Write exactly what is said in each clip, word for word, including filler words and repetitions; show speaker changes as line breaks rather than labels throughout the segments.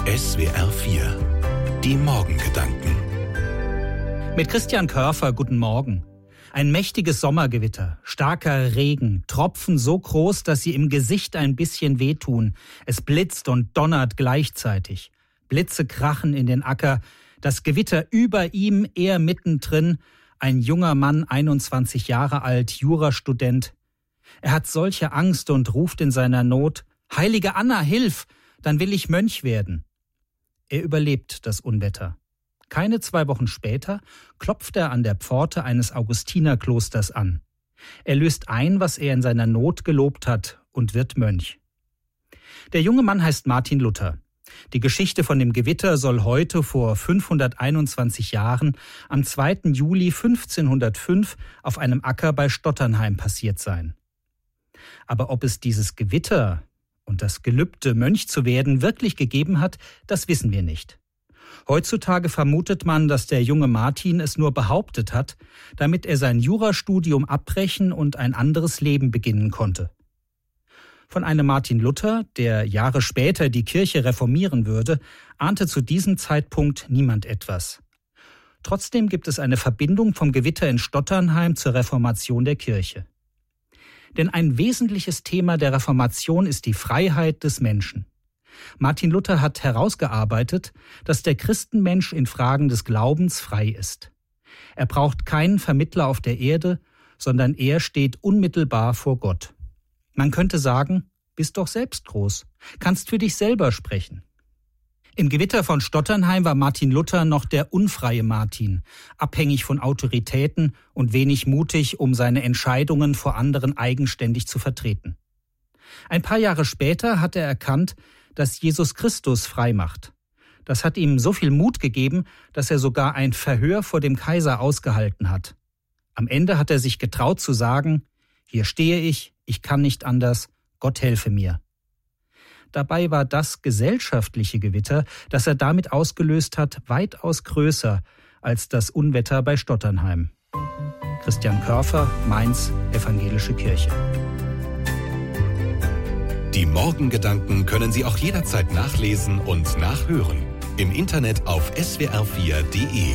S W R vier. Die Morgengedanken.
Mit Christian Körfer, guten Morgen. Ein mächtiges Sommergewitter, starker Regen, Tropfen so groß, dass sie im Gesicht ein bisschen wehtun. Es blitzt und donnert gleichzeitig. Blitze krachen in den Acker, das Gewitter über ihm, er mittendrin. Ein junger Mann, einundzwanzig Jahre alt, Jurastudent. Er hat solche Angst und ruft in seiner Not: »Heilige Anna, hilf, dann will ich Mönch werden.« Er überlebt das Unwetter. Keine zwei Wochen später klopft er an der Pforte eines Augustinerklosters an. Er löst ein, was er in seiner Not gelobt hat, und wird Mönch. Der junge Mann heißt Martin Luther. Die Geschichte von dem Gewitter soll heute vor fünfhunderteinundzwanzig Jahren am zweiten Juli fünfzehnhundertfünf auf einem Acker bei Stotternheim passiert sein. Aber ob es dieses Gewitter und das Gelübde, Mönch zu werden, wirklich gegeben hat, das wissen wir nicht. Heutzutage vermutet man, dass der junge Martin es nur behauptet hat, damit er sein Jurastudium abbrechen und ein anderes Leben beginnen konnte. Von einem Martin Luther, der Jahre später die Kirche reformieren würde, ahnte zu diesem Zeitpunkt niemand etwas. Trotzdem gibt es eine Verbindung vom Gewitter in Stotternheim zur Reformation der Kirche. Denn ein wesentliches Thema der Reformation ist die Freiheit des Menschen. Martin Luther hat herausgearbeitet, dass der Christenmensch in Fragen des Glaubens frei ist. Er braucht keinen Vermittler auf der Erde, sondern er steht unmittelbar vor Gott. Man könnte sagen, bist doch selbst groß, kannst für dich selber sprechen. Im Gewitter von Stotternheim war Martin Luther noch der unfreie Martin, abhängig von Autoritäten und wenig mutig, um seine Entscheidungen vor anderen eigenständig zu vertreten. Ein paar Jahre später hat er erkannt, dass Jesus Christus frei macht. Das hat ihm so viel Mut gegeben, dass er sogar ein Verhör vor dem Kaiser ausgehalten hat. Am Ende hat er sich getraut zu sagen: Hier stehe ich, ich kann nicht anders, Gott helfe mir. Dabei war das gesellschaftliche Gewitter, das er damit ausgelöst hat, weitaus größer als das Unwetter bei Stotternheim. Christian Körfer, Mainz, Evangelische Kirche.
Die Morgengedanken können Sie auch jederzeit nachlesen und nachhören. Im Internet auf S W R vier Punkt de.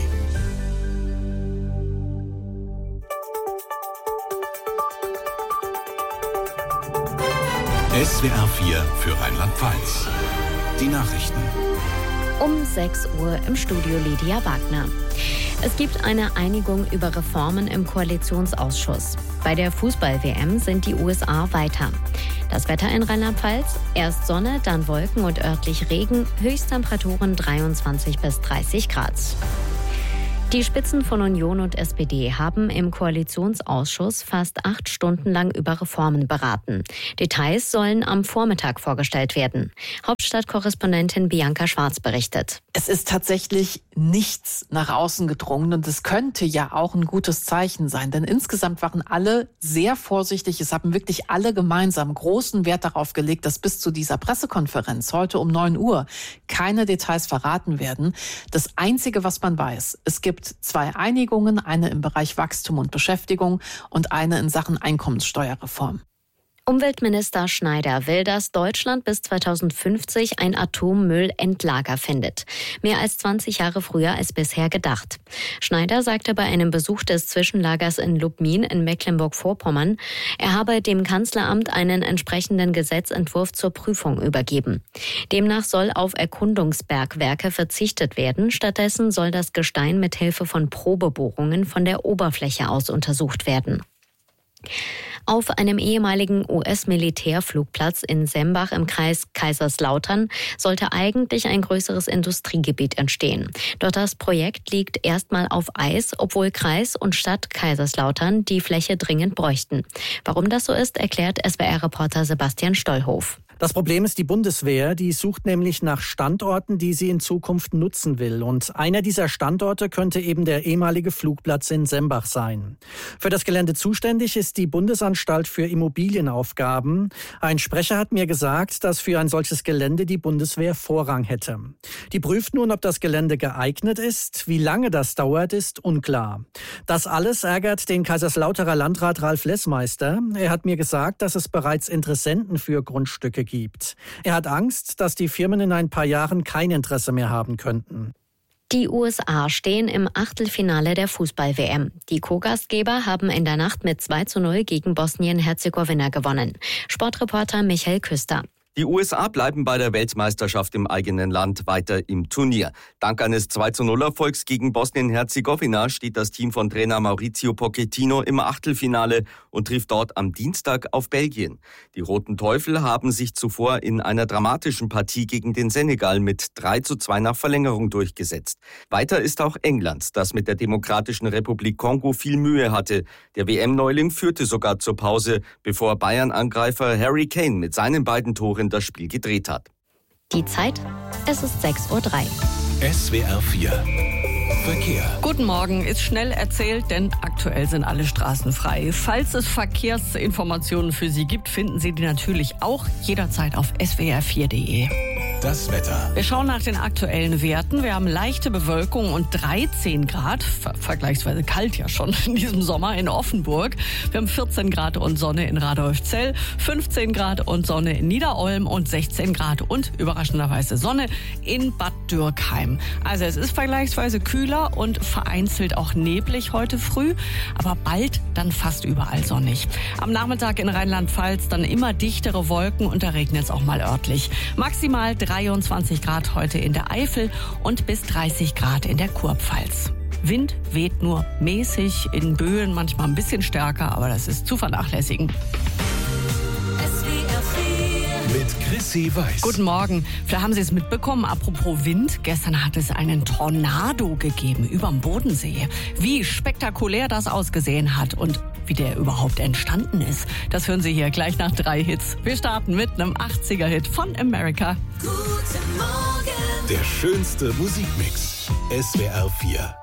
S W R vier für Rheinland-Pfalz. Die Nachrichten.
Um sechs Uhr im Studio Lydia Wagner. Es gibt eine Einigung über Reformen im Koalitionsausschuss. Bei der Fußball-W M sind die U S A weiter. Das Wetter in Rheinland-Pfalz: erst Sonne, dann Wolken und örtlich Regen, Höchsttemperaturen dreiundzwanzig bis dreißig Grad. Die Spitzen von Union und S P D haben im Koalitionsausschuss fast acht Stunden lang über Reformen beraten. Details sollen am Vormittag vorgestellt werden. Hauptstadtkorrespondentin Bianca Schwarz berichtet.
Es ist tatsächlich nichts nach außen gedrungen und es könnte ja auch ein gutes Zeichen sein, denn insgesamt waren alle sehr vorsichtig. Es haben wirklich alle gemeinsam großen Wert darauf gelegt, dass bis zu dieser Pressekonferenz heute um neun Uhr keine Details verraten werden. Das Einzige, was man weiß: Es gibt zwei Einigungen, eine im Bereich Wachstum und Beschäftigung und eine in Sachen Einkommenssteuerreform.
Umweltminister Schneider will, dass Deutschland bis zweitausendfünfzig ein Atommüllendlager findet. Mehr als zwanzig Jahre früher als bisher gedacht. Schneider sagte bei einem Besuch des Zwischenlagers in Lubmin in Mecklenburg-Vorpommern, er habe dem Kanzleramt einen entsprechenden Gesetzentwurf zur Prüfung übergeben. Demnach soll auf Erkundungsbergwerke verzichtet werden. Stattdessen soll das Gestein mit Hilfe von Probebohrungen von der Oberfläche aus untersucht werden. Auf einem ehemaligen U S-Militärflugplatz in Sembach im Kreis Kaiserslautern sollte eigentlich ein größeres Industriegebiet entstehen. Doch das Projekt liegt erstmal auf Eis, obwohl Kreis und Stadt Kaiserslautern die Fläche dringend bräuchten. Warum das so ist, erklärt S W R-Reporter Sebastian Stollhof.
Das Problem ist die Bundeswehr, die sucht nämlich nach Standorten, die sie in Zukunft nutzen will. Und einer dieser Standorte könnte eben der ehemalige Flugplatz in Sembach sein. Für das Gelände zuständig ist die Bundesanstalt für Immobilienaufgaben. Ein Sprecher hat mir gesagt, dass für ein solches Gelände die Bundeswehr Vorrang hätte. Die prüft nun, ob das Gelände geeignet ist. Wie lange das dauert, ist unklar. Das alles ärgert den Kaiserslauterer Landrat Ralf Lessmeister. Er hat mir gesagt, dass es bereits Interessenten für Grundstücke gibt. gibt. Er hat Angst, dass die Firmen in ein paar Jahren kein Interesse mehr haben könnten.
Die U S A stehen im Achtelfinale der Fußball-W M. Die Co-Gastgeber haben in der Nacht mit zwei zu null gegen Bosnien-Herzegowina gewonnen. Sportreporter Michael Küster.
Die U S A bleiben bei der Weltmeisterschaft im eigenen Land weiter im Turnier. Dank eines zwei zu null Erfolgs gegen Bosnien-Herzegowina steht das Team von Trainer Mauricio Pochettino im Achtelfinale und trifft dort am Dienstag auf Belgien. Die Roten Teufel haben sich zuvor in einer dramatischen Partie gegen den Senegal mit drei zu zwei nach Verlängerung durchgesetzt. Weiter ist auch England, das mit der Demokratischen Republik Kongo viel Mühe hatte. Der W M-Neuling führte sogar zur Pause, bevor Bayern-Angreifer Harry Kane mit seinen beiden Toren das Spiel gedreht hat.
Die Zeit? Es ist sechs Uhr drei.
S W R vier Verkehr.
Guten Morgen, ist schnell erzählt, denn aktuell sind alle Straßen frei. Falls es Verkehrsinformationen für Sie gibt, finden Sie die natürlich auch jederzeit auf S W R vier Punkt de.
Das Wetter.
Wir schauen nach den aktuellen Werten. Wir haben leichte Bewölkung und dreizehn Grad, ver- vergleichsweise kalt ja schon in diesem Sommer in Offenburg. Wir haben vierzehn Grad und Sonne in Radolfzell, fünfzehn Grad und Sonne in Niederolm und sechzehn Grad und überraschenderweise Sonne in Bad Dürkheim. Also es ist vergleichsweise kühler und vereinzelt auch neblig heute früh, aber bald dann fast überall sonnig. Am Nachmittag in Rheinland-Pfalz dann immer dichtere Wolken und da regnet es auch mal örtlich. Maximal dreiundzwanzig Grad heute in der Eifel und bis dreißig Grad in der Kurpfalz. Wind weht nur mäßig, in Böen manchmal ein bisschen stärker, aber das ist zu vernachlässigen.
Mit Chrissy Weiß.
Guten Morgen. Vielleicht haben Sie es mitbekommen, apropos Wind. Gestern hat es einen Tornado gegeben überm Bodensee. Wie spektakulär das ausgesehen hat und wie der überhaupt entstanden ist, das hören Sie hier gleich nach drei Hits. Wir starten mit einem achtziger-Hit von America.
Der schönste Musikmix. S W R vier.